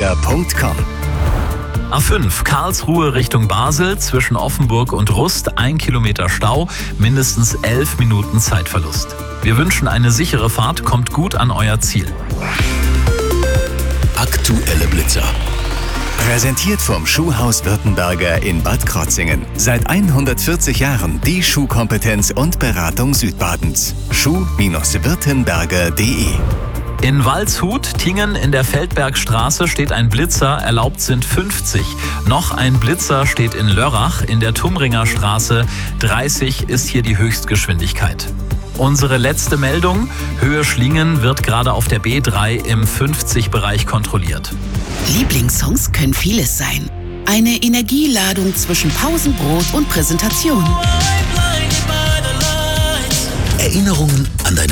www.rwtverkehr.com. A5 Karlsruhe Richtung Basel zwischen Offenburg und Rust 1 Kilometer Stau, mindestens 11 Minuten Zeitverlust. Wir wünschen eine sichere Fahrt, kommt gut an euer Ziel. Aktuelle Blitzer. Präsentiert vom Schuhhaus Württemberger in Bad Krotzingen. Seit 140 Jahren die Schuhkompetenz und Beratung Südbadens. Schuh-württemberger.de. In Waldshut, Tingen in der Feldbergstraße steht ein Blitzer, erlaubt sind 50. Noch ein Blitzer steht in Lörrach in der Tumringer Straße, 30 ist hier die Höchstgeschwindigkeit. Unsere letzte Meldung, Höhe Schlingen wird gerade auf der B3 im 50-Bereich kontrolliert. Lieblingssongs können vieles sein. Eine Energieladung zwischen Pausenbrot und Präsentation. Erinnerungen an deine